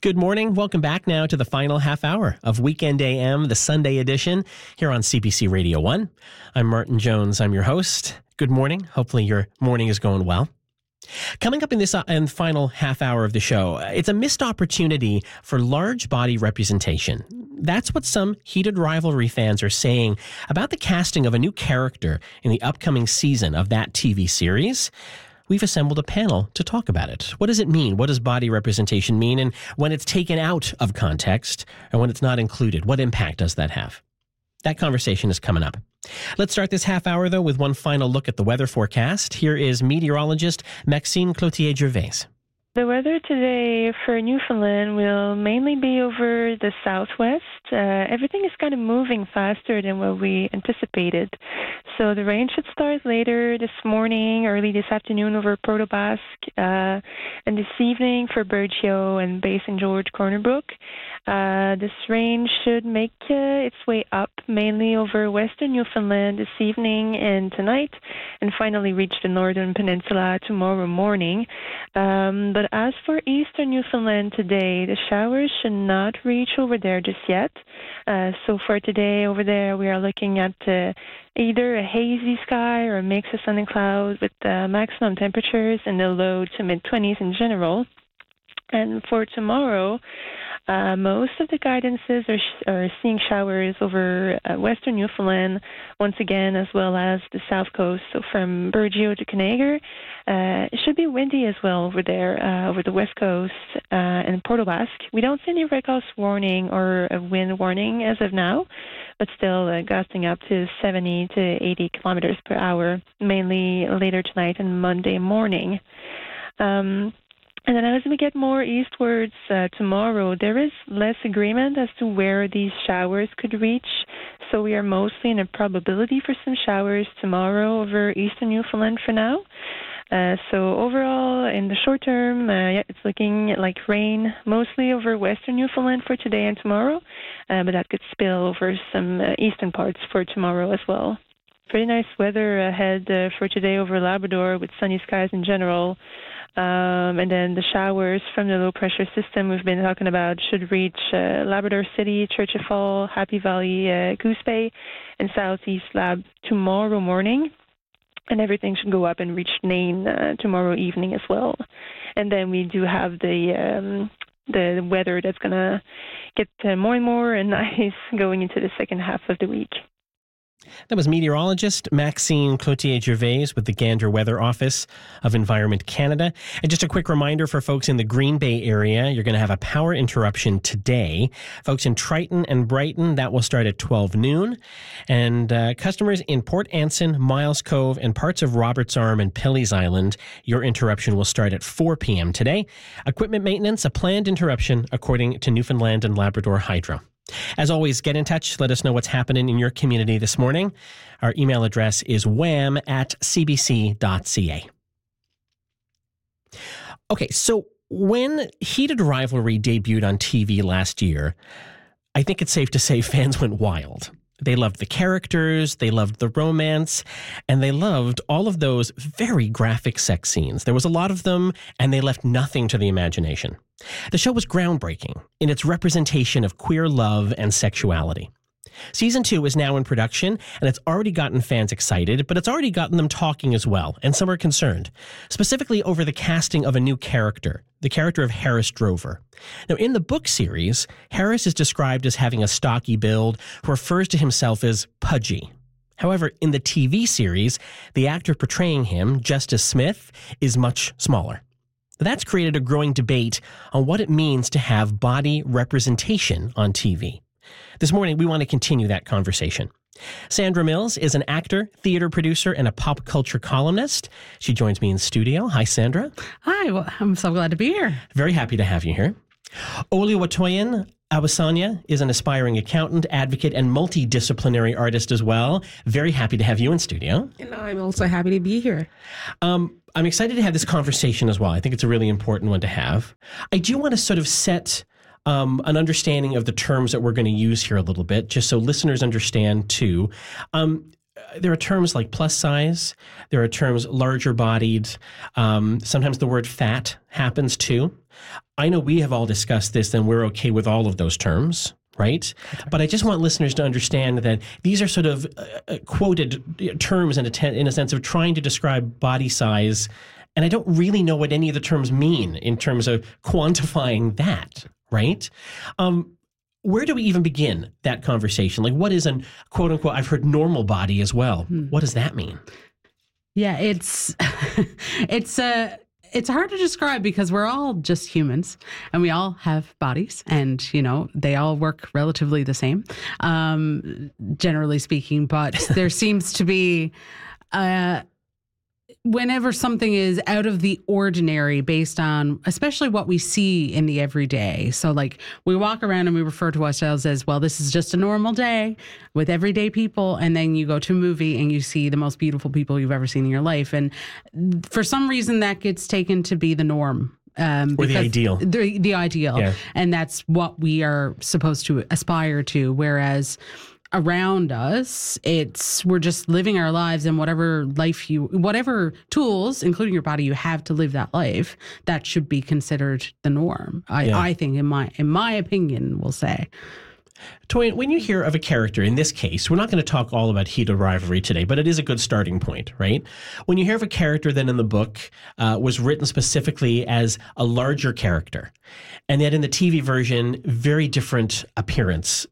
Good morning. Welcome back now to the final half hour of Weekend AM, the Sunday edition, here on CBC Radio 1. I'm Martin Jones. I'm your host. Good morning. Hopefully your morning is going well. Coming up in this final half hour of the show, it's a missed opportunity for large body representation. That's what some heated rivalry fans are saying about the casting of a new character in the upcoming season of that TV series. We've assembled a panel to talk about it. What does it mean? What does body representation mean? And when it's taken out of context and when it's not included, what impact does that have? That conversation is coming up. Let's start this half hour, though, with one final look at the weather forecast. Here is meteorologist Maxime Cloutier-Gervais. The weather today for Newfoundland will mainly be over the southwest. Everything is kind of moving faster than what we anticipated. So the rain should start later this morning, early this afternoon over Port aux Basques, and this evening for Burgeo and Bay St. George, Corner Brook. This rain should make its way up mainly over western Newfoundland this evening and tonight, and finally reach the northern peninsula tomorrow morning. But as for eastern Newfoundland today, the showers should not reach over there just yet. So for today over there, we are looking at either a hazy sky or a mix of sun and cloud with maximum temperatures in the low to mid-20s in general. And for tomorrow, most of the guidances are seeing showers over western Newfoundland once again, as well as the south coast. So from Burgeo to Conagra, it should be windy as well over there, over the west coast and Port aux Basques. We don't see any red gust warning or a wind warning as of now, but still gusting up to 70 to 80 kilometers per hour, mainly later tonight and Monday morning. And then as we get more eastwards tomorrow, there is less agreement as to where these showers could reach. So we are mostly in a probability for some showers tomorrow over eastern Newfoundland for now. So overall, in the short term, it's looking like rain mostly over western Newfoundland for today and tomorrow, but that could spill over some eastern parts for tomorrow as well. Pretty nice weather ahead for today over Labrador with sunny skies in general. And then the showers from the low-pressure system we've been talking about should reach Labrador City, Churchill Falls, Happy Valley, Goose Bay, and Southeast Lab tomorrow morning. And everything should go up and reach Nain tomorrow evening as well. And then we do have the weather that's going to get more and more and nice going into the second half of the week. That was meteorologist Maxime Cloutier-Gervais with the Gander Weather Office of Environment Canada. And just a quick reminder for folks in the Green Bay area, you're going to have a power interruption today. Folks in Triton and Brighton, that will start at 12 noon. And customers in Port Anson, Miles Cove, and parts of Roberts Arm and Pilley's Island, your interruption will start at 4 p.m. today. Equipment maintenance, a planned interruption according to Newfoundland and Labrador Hydro. As always, get in touch. Let us know what's happening in your community this morning. Our email address is wham@cbc.ca. Okay, so when Heated Rivalry debuted on TV last year, I think it's safe to say fans went wild. They loved the characters, they loved the romance, and they loved all of those very graphic sex scenes. There was a lot of them, and they left nothing to the imagination. The show was groundbreaking in its representation of queer love and sexuality. Season 2 is now in production, and it's already gotten fans excited, but it's already gotten them talking as well, and some are concerned, specifically over the casting of a new character, the character of Harris Drover. Now, in the book series, Harris is described as having a stocky build, who refers to himself as pudgy. However, in the TV series, the actor portraying him, Justice Smith, is much smaller. That's created a growing debate on what it means to have body representation on TV. This morning, we want to continue that conversation. Sandra Mills is an actor, theater producer, and a pop culture columnist. She joins me in studio. Hi, Sandra. Hi, well, I'm so glad to be here. Very happy to have you here. Oluwatoyin Awosanya is an aspiring accountant, advocate, and multidisciplinary artist as well. Very happy to have you in studio. And I'm also happy to be here. I'm excited to have this conversation as well. I think it's a really important one to have. I do want to sort of set an understanding of the terms that we're going to use here a little bit, just so listeners understand too. there are terms like plus size. There are terms larger bodied. Sometimes the word fat happens too. I know we have all discussed this and we're okay with all of those terms, right? But I just want listeners to understand that these are sort of quoted terms in a sense of trying to describe body size. And I don't really know what any of the terms mean in terms of quantifying that, right? Where do we even begin that conversation? Like, what is an quote unquote, I've heard normal body as well. What does that mean? Yeah, it's hard to describe because we're all just humans and we all have bodies and, they all work relatively the same, generally speaking. But there seems to be whenever something is out of the ordinary based on especially what we see in the everyday. So like we walk around and we refer to ourselves as, well, this is just a normal day with everyday people. And then you go to a movie and you see the most beautiful people you've ever seen in your life. And for some reason that gets taken to be the norm. Or the ideal. The ideal. Yeah. And that's what we are supposed to aspire to. Whereas around us, we're just living our lives, and whatever tools, including your body, you have to live that life, that should be considered the norm. I think, in my opinion, we'll say. Toyin, when you hear of a character, in this case, we're not going to talk all about heated rivalry today, but it is a good starting point, right? When you hear of a character that in the book was written specifically as a larger character, and yet in the TV version, very different appearance,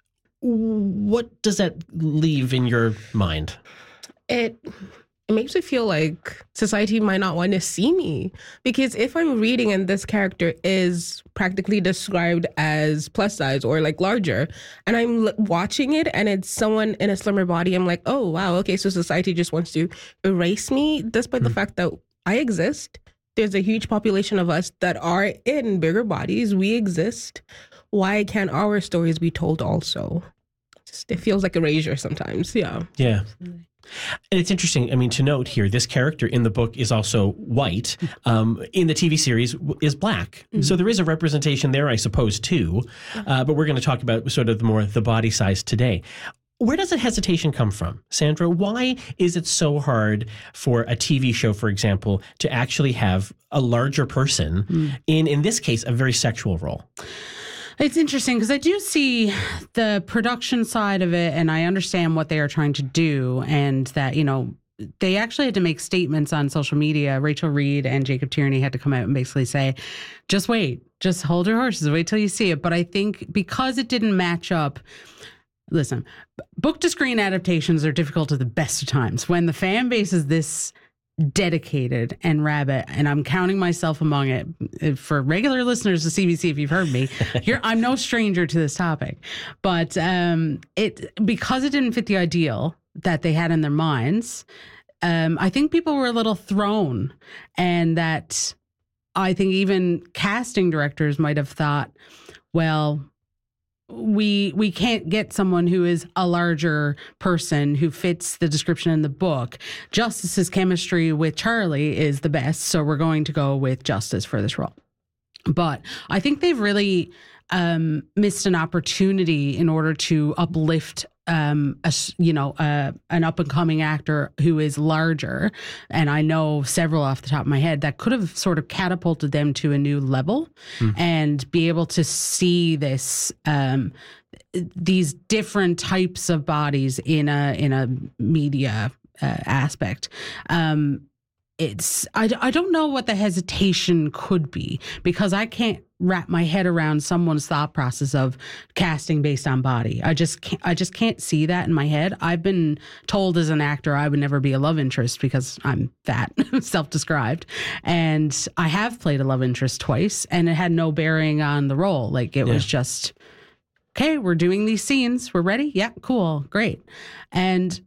what does that leave in your mind? It makes me feel like society might not want to see me, because if I'm reading and this character is practically described as plus size or like larger, and I'm watching it and it's someone in a slimmer body, I'm like, oh, wow, okay, so society just wants to erase me despite the fact that I exist. There's a huge population of us that are in bigger bodies. We exist. Why can't our stories be told also? It feels like erasure sometimes. Yeah. And it's interesting. I mean, to note here, this character in the book is also white. In the TV series is black. Mm-hmm. So there is a representation there, I suppose, too. But we're going to talk about sort of the body size today. Where does that hesitation come from, Sandra? Why is it so hard for a TV show, for example, to actually have a larger person in this case, a very sexual role? It's interesting because I do see the production side of it, and I understand what they are trying to do, and that, they actually had to make statements on social media. Rachel Reed and Jacob Tierney had to come out and basically say, just wait, just hold your horses, wait till you see it. But I think because it didn't match up, listen, book to screen adaptations are difficult at the best of times. When the fan base is this dedicated and rabid, and I'm counting myself among it. For regular listeners to CBC, if you've heard me, I'm no stranger to this topic. But because it didn't fit the ideal that they had in their minds, I think people were a little thrown, and that I think even casting directors might have thought, well, we can't get someone who is a larger person who fits the description in the book. Justice's chemistry with Charlie is the best, so we're going to go with Justice for this role. But I think they've really missed an opportunity in order to uplift an up and coming actor who is larger. And I know several off the top of my head that could have sort of catapulted them to a new level and be able to see this, these different types of bodies in a media aspect. I don't know what the hesitation could be, because I can't wrap my head around someone's thought process of casting based on body. I just can't see that in my head. I've been told as an actor I would never be a love interest because I'm fat, self-described. And I have played a love interest twice, and it had no bearing on the role. Like, it was just, okay, we're doing these scenes. We're ready. Yeah, cool. Great. And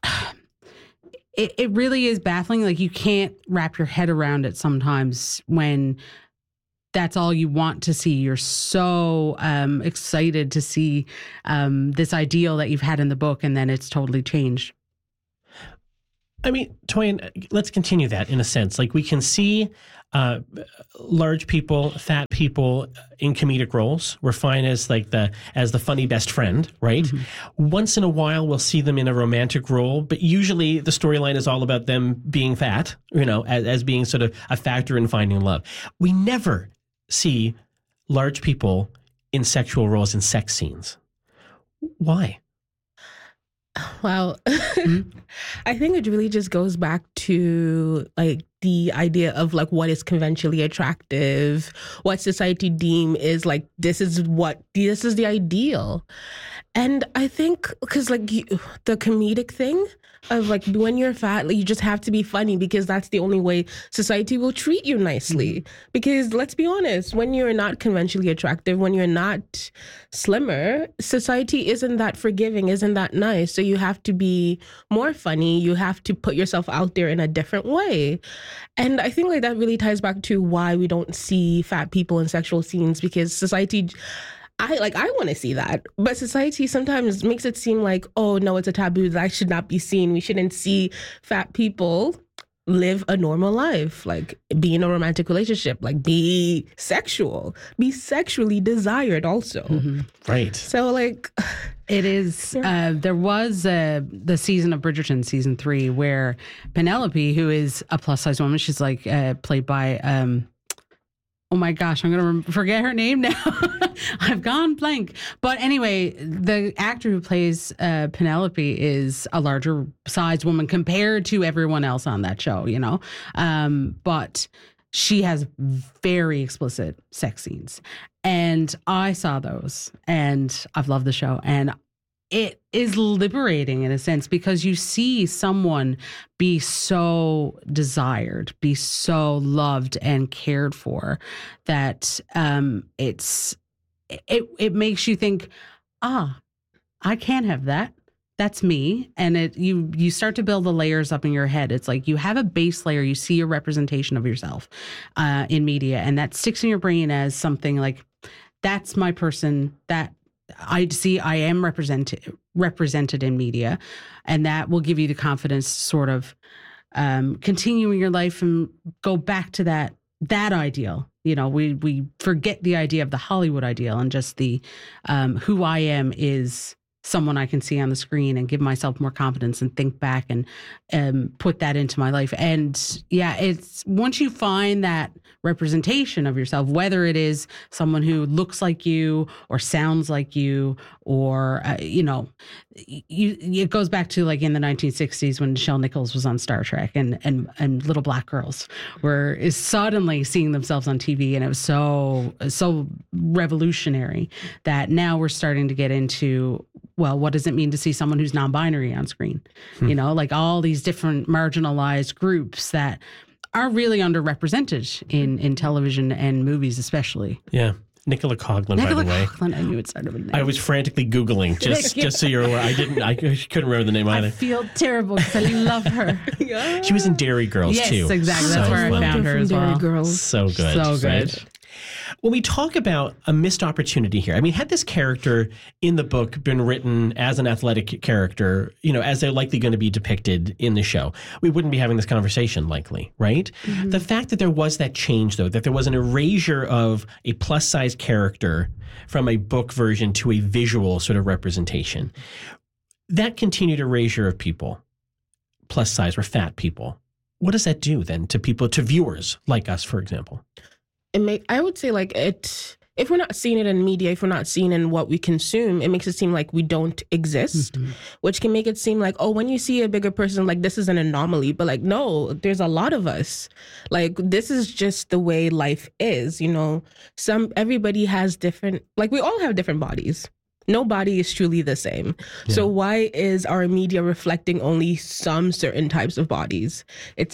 it really is baffling. Like, you can't wrap your head around it sometimes when that's all you want to see. You're so excited to see this ideal that you've had in the book, and then it's totally changed. I mean, Toyin, let's continue that in a sense. Like, we can see large people, fat people in comedic roles. We're fine as like the funny best friend, right? Once in a while, we'll see them in a romantic role, but usually the storyline is all about them being fat, as being sort of a factor in finding love. We never see large people in sexual roles in sex scenes. Why? Well, I think it really just goes back to like the idea of like what is conventionally attractive, what society deem is like, this is the ideal. And I think because like the comedic thing of like when you're fat, like, you just have to be funny because that's the only way society will treat you nicely. Because let's be honest, when you're not conventionally attractive, when you're not slimmer, society isn't that forgiving, isn't that nice. So you have to be more funny. You have to put yourself out there in a different way. And I think like that really ties back to why we don't see fat people in sexual scenes, because society... I want to see that, but society sometimes makes it seem like, oh no, it's a taboo, that should not be seen. We shouldn't see fat people live a normal life, like be in a romantic relationship, like be sexual, be sexually desired also. Right. So like... It is, there was the season of Bridgerton, season 3, where Penelope, who is a plus size woman, she's like played by... oh my gosh, I'm going to forget her name now. I've gone blank. But anyway, the actor who plays Penelope is a larger size woman compared to everyone else on that show, but she has very explicit sex scenes. And I saw those and I've loved the show. And it is liberating in a sense because you see someone be so desired, be so loved and cared for that it makes you think, I can have that. That's me. And you start to build the layers up in your head. It's like you have a base layer. You see a representation of yourself in media, and that sticks in your brain as something like, that's my person, that I see I am represented in media, and that will give you the confidence to sort of continue in your life and go back to that ideal. We forget the idea of the Hollywood ideal and just the who I am is someone I can see on the screen and give myself more confidence and think back and put that into my life. And yeah, it's once you find that representation of yourself, whether it is someone who looks like you or sounds like you, or, it goes back to like in the 1960s when Nichelle Nichols was on Star Trek and little black girls is suddenly seeing themselves on TV. And it was so revolutionary that now we're starting to get into, well, what does it mean to see someone who's non-binary on screen? Like all these different marginalized groups that are really underrepresented in television and movies, especially. Yeah. Nicola Coughlan, by the way. Coughlan, I knew it started with a name. I was frantically Googling just so you're aware. I couldn't remember the name either. I feel terrible because I love her. Yeah. She was in Dairy Girls too. Yes, exactly. That's where I found her as well. Dairy Girls. So good. So good. Right? When we talk about a missed opportunity here, I mean, had this character in the book been written as an athletic character, as they're likely going to be depicted in the show, we wouldn't be having this conversation likely, right? Mm-hmm. The fact that there was that change, though, that there was an erasure of a plus-size character from a book version to a visual sort of representation, that continued erasure of people, plus-size or fat people, what does that do then to people, to viewers like us, for example? I would say like if we're not seeing it in media, if we're not seeing in what we consume, it makes it seem like we don't exist, which can make it seem like, oh, when you see a bigger person, like this is an anomaly, but like, no, there's a lot of us. Like, this is just the way life is, everybody has different, like we all have different bodies. No body is truly the same. Yeah. So why is our media reflecting only some certain types of bodies?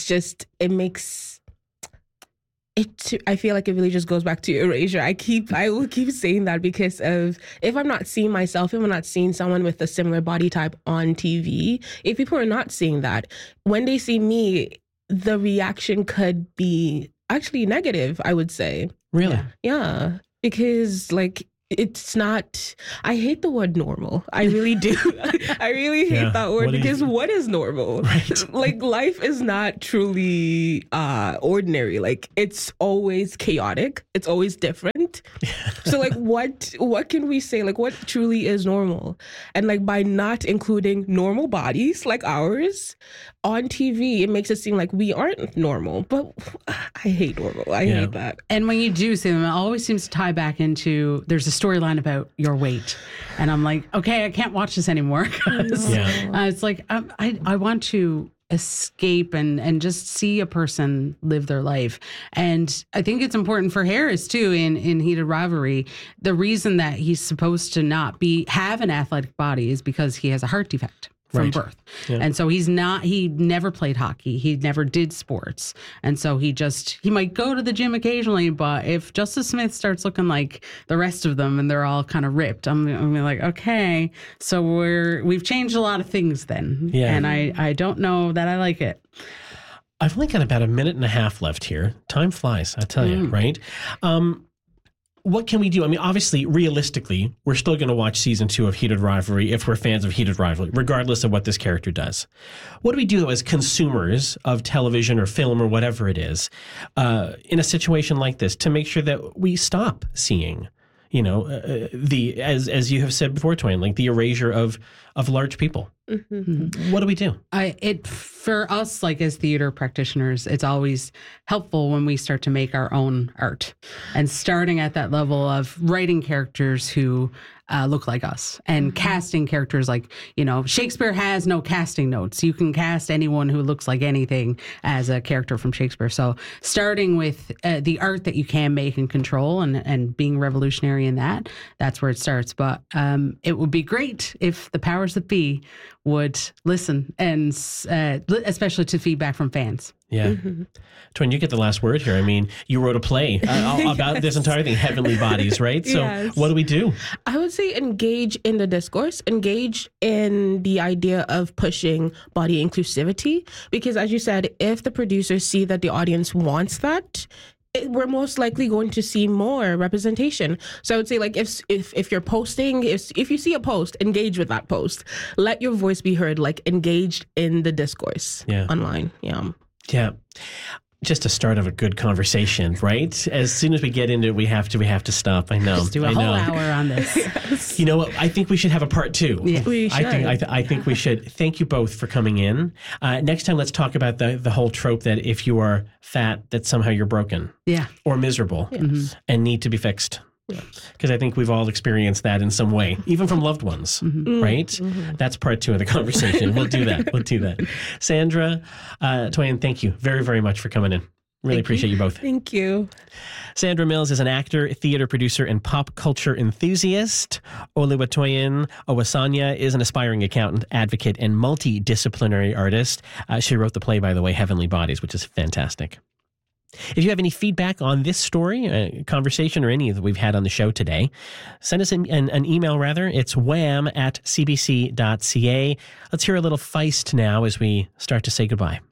I feel like it really just goes back to erasure. I will keep saying that because of if I'm not seeing myself, if I'm not seeing someone with a similar body type on TV, if people are not seeing that, when they see me, the reaction could be actually negative, I would say. Really? Yeah. Because like it's not, I hate the word normal. I really do. I really hate that word because what is normal? Right. Like life is not truly ordinary. Like it's always chaotic. It's always different. So like what can we say? Like what truly is normal? And like by not including normal bodies like ours on TV, it makes it seem like we aren't normal. But I hate normal. I hate that. And when you do see them, it always seems to tie back into, there's a storyline about your weight. And I'm like, okay, I can't watch this anymore. 'Cause, it's like, I want to escape and just see a person live their life. And I think it's important for Harris too in Heated Rivalry. The reason that he's supposed to not have an athletic body is because he has a heart defect from birth. Yeah. And so he never played hockey. He never did sports. And so he might go to the gym occasionally, but if Justice Smith starts looking like the rest of them and they're all kind of ripped, I'm like, okay, so we've changed a lot of things then. Yeah. And I don't know that I like it. I've only got about a minute and a half left here. Time flies, I tell you, right? What can we do? I mean, obviously, realistically, we're still going to watch season 2 of Heated Rivalry if we're fans of Heated Rivalry, regardless of what this character does. What do we do, though, as consumers of television or film or whatever it is, in a situation like this to make sure that we stop seeing, as you have said before, Toyin, like the erasure of large people? Mm-hmm. What do we do? For us, like as theater practitioners, it's always helpful when we start to make our own art, and starting at that level of writing characters who look like us and casting characters like, Shakespeare has no casting notes. You can cast anyone who looks like anything as a character from Shakespeare. So starting with the art that you can make and control and being revolutionary in that's where it starts. But it would be great if the powers that be would listen, and especially to feedback from fans. Yeah. Mm-hmm. Toyin, you get the last word here. I mean, you wrote a play about this entire thing, Heavenly Bodies, right? So what do we do? I would say engage in the discourse, engage in the idea of pushing body inclusivity. Because as you said, if the producers see that the audience wants that, we're most likely going to see more representation. So I would say, like, if you're posting, if you see a post, engage with that post. Let your voice be heard, like engaged in the discourse online. Yeah. Just a start of a good conversation, right? As soon as we get into it, we have to stop. I know. Just do a whole hour on this. Yes. You know what? I think we should have a part 2. Yeah. We should. I think we should. Thank you both for coming in. Next time, let's talk about the whole trope that if you are fat, that somehow you're broken. Yeah. Or miserable. Yes. And need to be fixed. Because I think we've all experienced that in some way, even from loved ones, right? Mm-hmm. That's part 2 of the conversation. We'll do that. Sandra, Toyin, thank you very, very much for coming in. Really appreciate you both. Thank you. Sandra Mills is an actor, theater producer, and pop culture enthusiast. Oluwatoyin Owasanya is an aspiring accountant, advocate, and multidisciplinary artist. She wrote the play, by the way, Heavenly Bodies, which is fantastic. If you have any feedback on this story, conversation, or any that we've had on the show today, send us an email, rather. It's wham@cbc.ca. Let's hear a little Feist now as we start to say goodbye.